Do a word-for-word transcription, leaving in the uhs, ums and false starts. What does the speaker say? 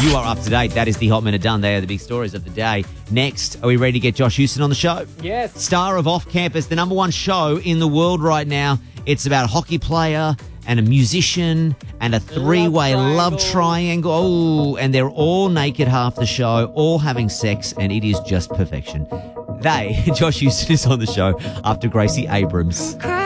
You are up to date. That is the Hot Minute done. They are the big stories of the day. Next, are we ready to get Josh Houston on the show? Yes. Star of Off Campus, the number one show in the world right now. It's about a hockey player and a musician and a three-way love, love triangle. Oh, and they're all naked half the show, all having sex, and it is just perfection. They, Josh Houston is on the show after Gracie Abrams. Cry